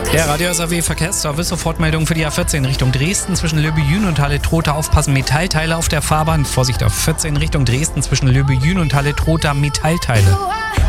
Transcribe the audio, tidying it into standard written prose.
Der Radio SAW Verkehrsservice, Sofortmeldung für die A14 Richtung Dresden zwischen Löbejün und Halle-Trotha. Aufpassen, Metallteile auf der Fahrbahn. Vorsicht, auf 14 Richtung Dresden zwischen Löbejün und Halle-Trotha, Metallteile.